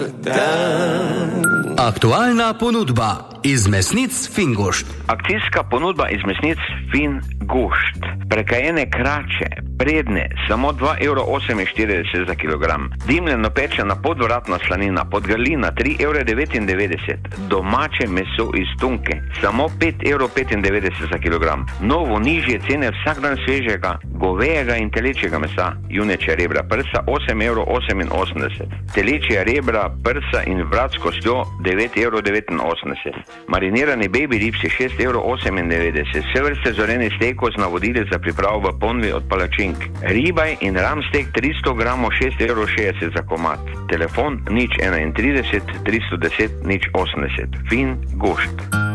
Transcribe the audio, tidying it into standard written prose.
Aktualna ponudba iz mesnic Fingošt. Akcijska ponudba iz mesnic Fingošt. Prekajene krače, predne, samo 2,48 € za kilogram. Dimljeno pečena podvratna slanina, podgalina, 3,99 €. Domače meso iz tunke, samo 5,95 € za kilogram. Novo nižje cene vsak dan svežega, govejega in telečjega mesa, junečja rebra, prsa 8,88 €. Telečja rebra, prsa in vrat s kostjo 9,89 €. Marinirani baby ribsi 6,98 €. Vse vrste zorenih stekov z navodili za pripravo v ponvi od palačink. Ribaj in ramstek 300 gramov 6,60 € za komad. Telefon 031 310 080. Fingošt.